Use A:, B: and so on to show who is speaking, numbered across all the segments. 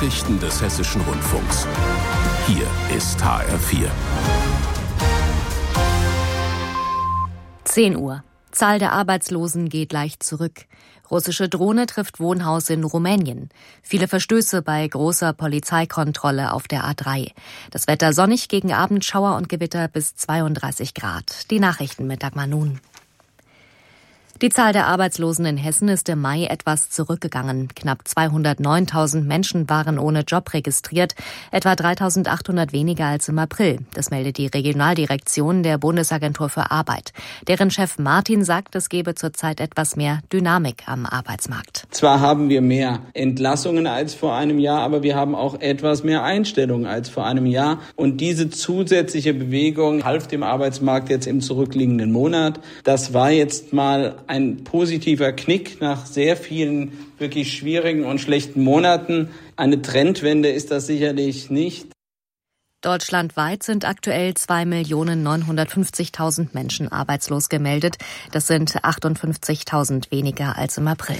A: Nachrichten des Hessischen Rundfunks. Hier ist HR4.
B: 10 Uhr. Zahl der Arbeitslosen geht leicht zurück. Russische Drohne trifft Wohnhaus in Rumänien. Viele Verstöße bei großer Polizeikontrolle auf der A3. Das Wetter sonnig, gegen Abend Schauer und Gewitter bis 32 Grad. Die Nachrichten mit Dagmar Nun. Die Zahl der Arbeitslosen in Hessen ist im Mai etwas zurückgegangen. Knapp 209.000 Menschen waren ohne Job registriert, etwa 3.800 weniger als im April. Das meldet die Regionaldirektion der Bundesagentur für Arbeit. Deren Chef Martin sagt, es gebe zurzeit etwas mehr Dynamik am Arbeitsmarkt.
C: Zwar haben wir mehr Entlassungen als vor einem Jahr, aber wir haben auch etwas mehr Einstellungen als vor einem Jahr. Und diese zusätzliche Bewegung half dem Arbeitsmarkt jetzt im zurückliegenden Monat. Das war jetzt mal ein positiver Knick nach sehr vielen wirklich schwierigen und schlechten Monaten. Eine Trendwende ist das sicherlich nicht.
B: Deutschlandweit sind aktuell 2.950.000 Menschen arbeitslos gemeldet. Das sind 58.000 weniger als im April.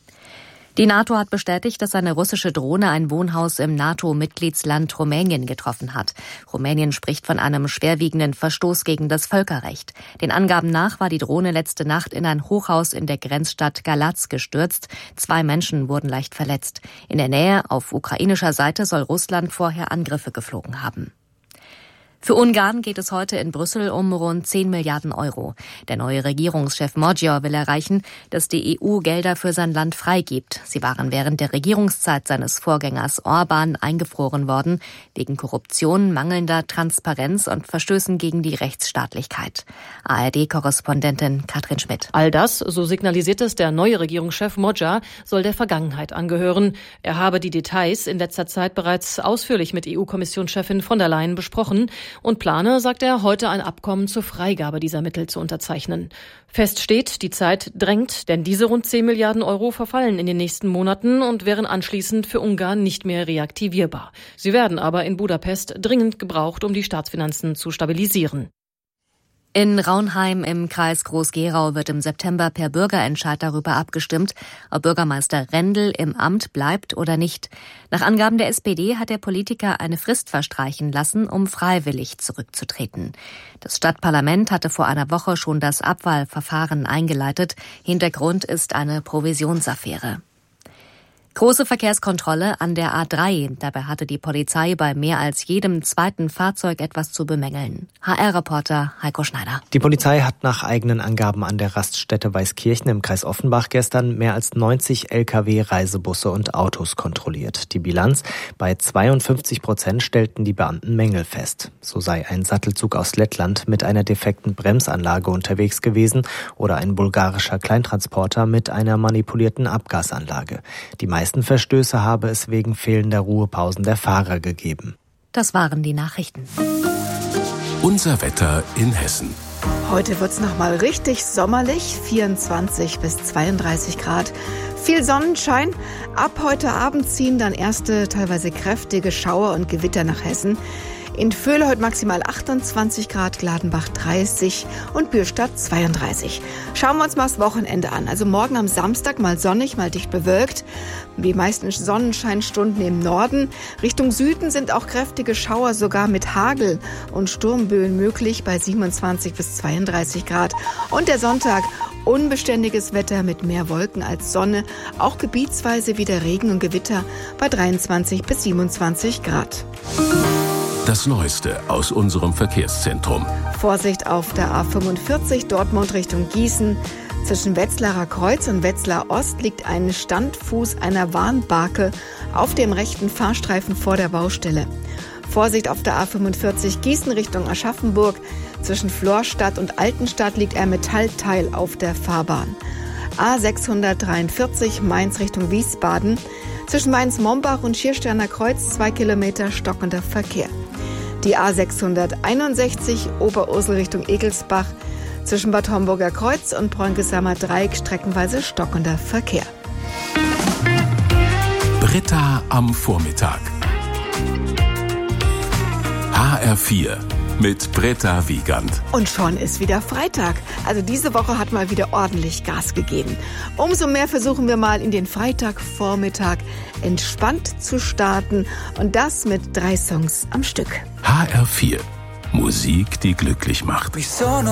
B: Die NATO hat bestätigt, dass eine russische Drohne ein Wohnhaus im NATO-Mitgliedsland Rumänien getroffen hat. Rumänien spricht von einem schwerwiegenden Verstoß gegen das Völkerrecht. Den Angaben nach war die Drohne letzte Nacht in ein Hochhaus in der Grenzstadt Galați gestürzt. 2 Menschen wurden leicht verletzt. In der Nähe auf ukrainischer Seite soll Russland vorher Angriffe geflogen haben. Für Ungarn geht es heute in Brüssel um rund 10 Milliarden Euro. Der neue Regierungschef Magyar will erreichen, dass die EU Gelder für sein Land freigibt. Sie waren während der Regierungszeit seines Vorgängers Orbán eingefroren worden, wegen Korruption, mangelnder Transparenz und Verstößen gegen die Rechtsstaatlichkeit. ARD-Korrespondentin Katrin Schmidt.
D: All das, so signalisiert es der neue Regierungschef Magyar, soll der Vergangenheit angehören. Er habe die Details in letzter Zeit bereits ausführlich mit EU-Kommissionschefin von der Leyen besprochen und plane, sagt er, heute ein Abkommen zur Freigabe dieser Mittel zu unterzeichnen. Fest steht, die Zeit drängt, denn diese rund 10 Milliarden Euro verfallen in den nächsten Monaten und wären anschließend für Ungarn nicht mehr reaktivierbar. Sie werden aber in Budapest dringend gebraucht, um die Staatsfinanzen zu stabilisieren.
B: In Raunheim im Kreis Groß-Gerau wird im September per Bürgerentscheid darüber abgestimmt, ob Bürgermeister Rendel im Amt bleibt oder nicht. Nach Angaben der SPD hat der Politiker eine Frist verstreichen lassen, um freiwillig zurückzutreten. Das Stadtparlament hatte vor einer Woche schon das Abwahlverfahren eingeleitet. Hintergrund ist eine Provisionsaffäre. Große Verkehrskontrolle an der A3. Dabei hatte die Polizei bei mehr als jedem zweiten Fahrzeug etwas zu bemängeln. HR-Reporter Heiko Schneider.
E: Die Polizei hat nach eigenen Angaben an der Raststätte Weißkirchen im Kreis Offenbach gestern mehr als 90 Lkw, Reisebusse und Autos kontrolliert. Die Bilanz: bei 52% stellten die Beamten Mängel fest. So sei ein Sattelzug aus Lettland mit einer defekten Bremsanlage unterwegs gewesen oder ein bulgarischer Kleintransporter mit einer manipulierten Abgasanlage. Die meisten Verstöße habe es wegen fehlender Ruhepausen der Fahrer gegeben.
B: Das waren die Nachrichten.
A: Unser Wetter in Hessen.
F: Heute wird's nochmal richtig sommerlich, 24 bis 32 Grad. Viel Sonnenschein. Ab heute Abend ziehen dann erste, teilweise kräftige Schauer und Gewitter nach Hessen. In Vöhle heute maximal 28 Grad, Gladenbach 30 und Bürstadt 32. Schauen wir uns mal das Wochenende an. Also morgen am Samstag mal sonnig, mal dicht bewölkt. Die meisten Sonnenscheinstunden im Norden. Richtung Süden sind auch kräftige Schauer, sogar mit Hagel und Sturmböen möglich bei 27 bis 32 Grad. Und der Sonntag, unbeständiges Wetter mit mehr Wolken als Sonne. Auch gebietsweise wieder Regen und Gewitter bei 23 bis 27 Grad.
A: Das Neueste aus unserem Verkehrszentrum.
F: Vorsicht auf der A45 Dortmund Richtung Gießen. Zwischen Wetzlarer Kreuz und Wetzlar Ost liegt ein Standfuß einer Warnbarke auf dem rechten Fahrstreifen vor der Baustelle. Vorsicht auf der A45 Gießen Richtung Aschaffenburg. Zwischen Florstadt und Altenstadt liegt ein Metallteil auf der Fahrbahn. A643 Mainz Richtung Wiesbaden. Zwischen Mainz-Mombach und Schiersteiner Kreuz 2 Kilometer stockender Verkehr. Die A661 Oberursel Richtung Egelsbach. Zwischen Bad Homburger Kreuz und Bräunkesamer Dreieck streckenweise stockender Verkehr.
A: Britta am Vormittag. HR4. mit Britta Wiegand.
F: Und schon ist wieder Freitag. Also diese Woche hat mal wieder ordentlich Gas gegeben. Umso mehr versuchen wir mal in den Freitagvormittag entspannt zu starten. Und das mit 3 Songs am Stück.
A: HR4. Musik, die glücklich macht.